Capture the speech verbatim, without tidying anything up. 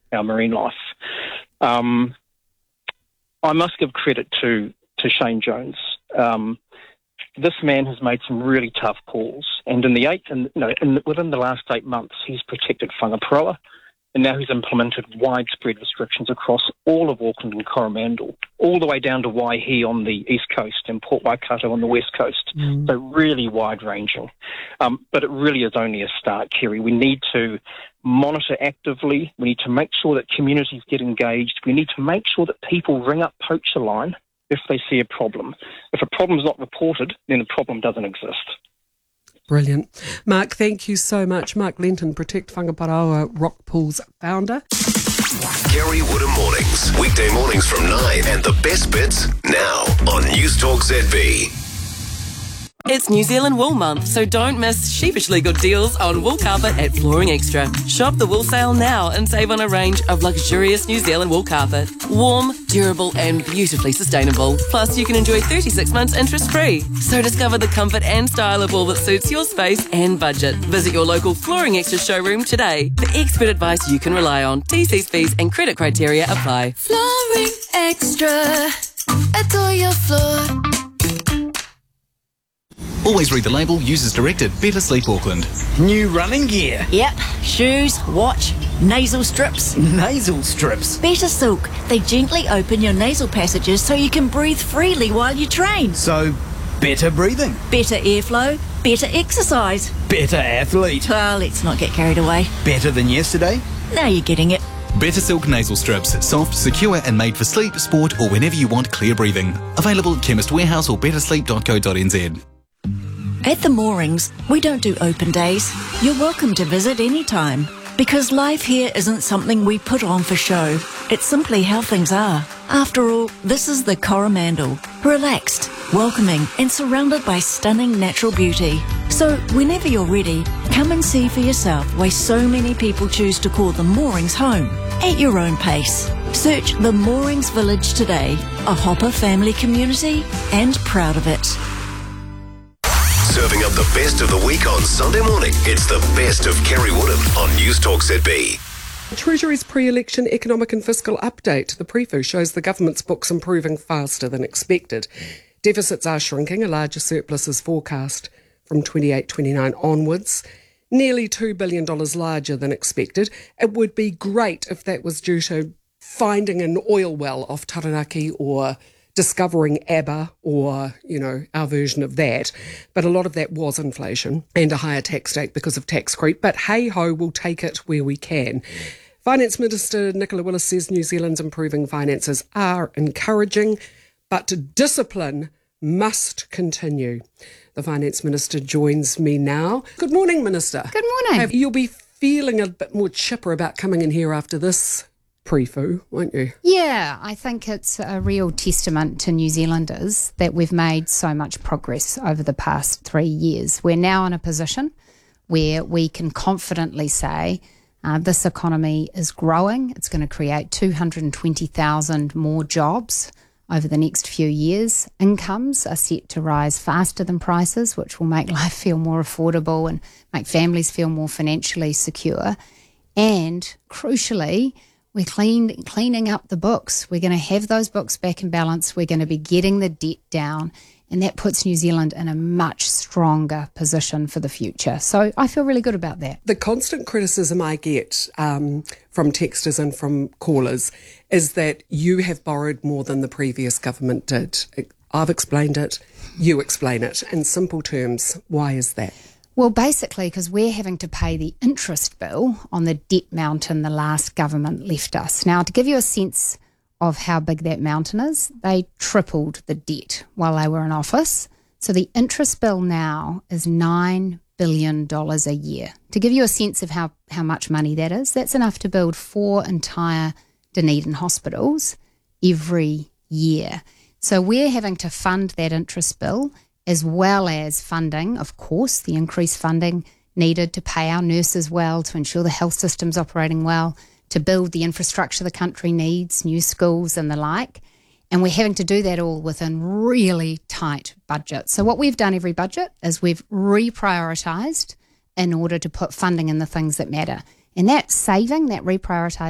our marine life. Um, I must give credit to, to Shane Jones. Um, this man has made some really tough calls, and in the eight, and you know, in the, within the last eight months, he's protected Whangaparoa, and now he's implemented widespread restrictions across all of Auckland and Coromandel, all the way down to Waihi on the east coast and Port Waikato on the west coast. Mm. So really wide-ranging. Um, but it really is only a start, Kerry. We need to monitor actively. We need to make sure that communities get engaged. We need to make sure that people ring up Poacher Line if they see a problem. If a problem is not reported, then the problem doesn't exist. Brilliant. Mark, thank you so much. Mark Lenton, Protect Whangaparoa Rock Pools founder. Kerry Woodham Mornings. Weekday mornings from nine. And the best bits now on News Talk Z B. It's New Zealand Wool Month, so don't miss sheepishly good deals on wool carpet at Flooring Extra. Shop the wool sale now and save on a range of luxurious New Zealand wool carpet. Warm, durable and beautifully sustainable. Plus, you can enjoy thirty-six months interest-free. So discover the comfort and style of wool that suits your space and budget. Visit your local Flooring Extra showroom today for expert advice you can rely on. T Cs, fees and credit criteria apply. Flooring Extra. Adore your floor. Always read the label, use as directed. Better Sleep Auckland. New running gear. Yep. Shoes, watch, nasal strips. Nasal strips. Better Silk. They gently open your nasal passages so you can breathe freely while you train. So, better breathing. Better airflow. Better exercise. Better athlete. Well, let's not get carried away. Better than yesterday. Now you're getting it. Better Silk nasal strips. Soft, secure and made for sleep, sport or whenever you want clear breathing. Available at Chemist Warehouse or better sleep dot co dot n z. At the moorings, we don't do open days. You're welcome to visit anytime. Because life here isn't something we put on for show. It's simply how things are. After all, this is the Coromandel. Relaxed, welcoming and surrounded by stunning natural beauty. So whenever you're ready, come and see for yourself why so many people choose to call the moorings home. At your own pace. Search the Moorings Village today. A Hopper family community and proud of it. Serving up the best of the week on Sunday morning. It's the best of Kerry Woodham on News Talk Z B. Treasury's pre-election economic and fiscal update. The preview shows the government's books improving faster than expected. Deficits are shrinking, a larger surplus is forecast from twenty-eight twenty-nine onwards. Nearly two billion dollars larger than expected. It would be great if that was due to finding an oil well off Taranaki or discovering ABBA or, you know, our version of that. But a lot of that was inflation and a higher tax rate because of tax creep. But hey-ho, we'll take it where we can. Finance Minister Nicola Willis says New Zealand's improving finances are encouraging, but discipline must continue. The Finance Minister joins me now. Good morning, Minister. Good morning. You'll be feeling a bit more chipper about coming in here after this pre-foo, won't you? Yeah, I think it's a real testament to New Zealanders that we've made so much progress over the past three years. We're now in a position where we can confidently say uh, this economy is growing. It's going to create two hundred twenty thousand more jobs over the next few years. Incomes are set to rise faster than prices, which will make life feel more affordable and make families feel more financially secure. And crucially, we're clean, cleaning up the books. We're going to have those books back in balance. We're going to be getting the debt down. And that puts New Zealand in a much stronger position for the future. So I feel really good about that. The constant criticism I get um, from texters and from callers is that you have borrowed more than the previous government did. I've explained it. You explain it. In simple terms, why is that? Well, basically because we're having to pay the interest bill on the debt mountain the last government left us. Now, to give you a sense of how big that mountain is, they tripled the debt while they were in office. So the interest bill now is nine billion dollars a year. To give you a sense of how, how much money that is, that's enough to build four entire Dunedin hospitals every year. So we're having to fund that interest bill, as well as funding, of course, the increased funding needed to pay our nurses well, to ensure the health system's operating well, to build the infrastructure the country needs, new schools and the like. And we're having to do that all within really tight budgets. So what we've done every budget is we've reprioritised in order to put funding in the things that matter. And that saving, that reprioritising,